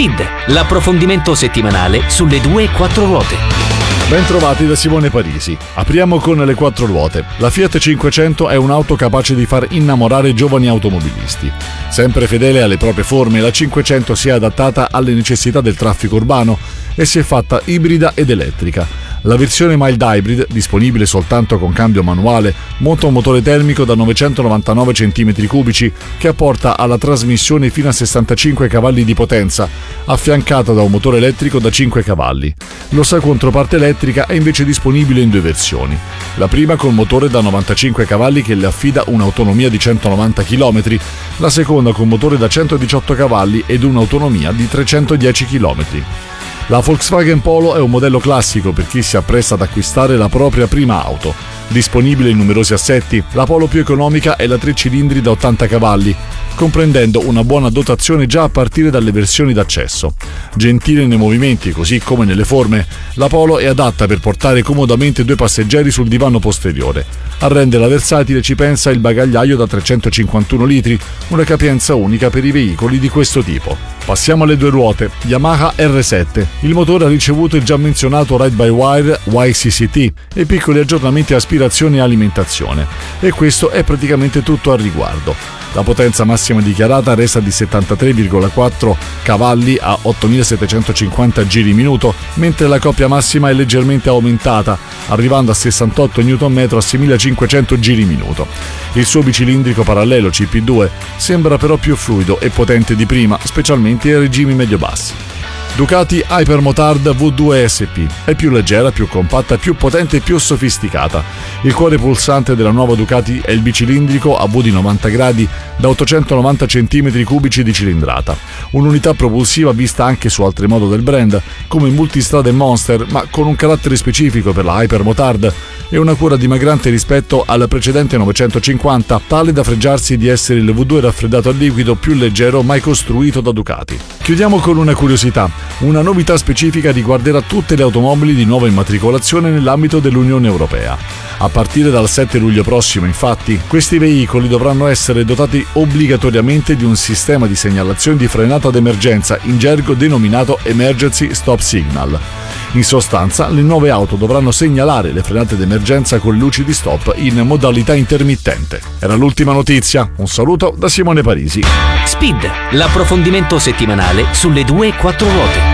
Speed, l'approfondimento settimanale sulle 2 e 4 ruote. Ben trovati da Simone Parisi. Apriamo con le 4 ruote. La Fiat 500 è un'auto capace di far innamorare giovani automobilisti. Sempre fedele alle proprie forme, la 500 si è adattata alle necessità del traffico urbano e si è fatta ibrida ed elettrica. La versione mild hybrid, disponibile soltanto con cambio manuale, monta un motore termico da 999 cm3 che apporta alla trasmissione fino a 65 cavalli di potenza, affiancata da un motore elettrico da 5 cavalli. La sua controparte elettrica è invece disponibile in 2 versioni. La prima col motore da 95 cavalli che le affida un'autonomia di 190 km, la seconda con motore da 118 cavalli ed un'autonomia di 310 km. La Volkswagen Polo è un modello classico per chi si appresta ad acquistare la propria prima auto. Disponibile in numerosi assetti, la Polo più economica è la 3 cilindri da 80 cavalli, comprendendo una buona dotazione già a partire dalle versioni d'accesso. Gentile nei movimenti così come nelle forme, la Polo è adatta per portare comodamente 2 passeggeri sul divano posteriore. A renderla versatile ci pensa il bagagliaio da 351 litri, una capienza unica per i veicoli di questo tipo. Passiamo alle 2 ruote, Yamaha R7. Il motore ha ricevuto il già menzionato Ride-by-Wire YCCT e piccoli aggiornamenti a aspirazione e alimentazione. E questo è praticamente tutto al riguardo. La potenza massima dichiarata resta di 73,4 cavalli a 8.750 giri minuto, mentre la coppia massima è leggermente aumentata, arrivando a 68 Nm a 6.500 giri minuto. Il suo bicilindrico parallelo CP2 sembra però più fluido e potente di prima, specialmente ai regimi medio-bassi. Ducati Hypermotard V2 SP è più leggera, più compatta, più potente e più sofisticata. Il cuore pulsante della nuova Ducati è il bicilindrico a V di 90 gradi da 890 cm3 di cilindrata, un'unità propulsiva vista anche su altre moto del brand come Multistrada e Monster, ma con un carattere specifico per la Hypermotard e una cura dimagrante rispetto alla precedente 950, tale da fregiarsi di essere il V2 raffreddato a liquido più leggero mai costruito da Ducati. Chiudiamo con una curiosità. Una novità specifica riguarderà tutte le automobili di nuova immatricolazione nell'ambito dell'Unione Europea. A partire dal 7 luglio prossimo, infatti, questi veicoli dovranno essere dotati obbligatoriamente di un sistema di segnalazione di frenata d'emergenza, in gergo denominato Emergency Stop Signal. In sostanza, le nuove auto dovranno segnalare le frenate d'emergenza con luci di stop in modalità intermittente. Era l'ultima notizia. Un saluto da Simone Parisi. Speed, l'approfondimento settimanale sulle 2 e 4 ruote.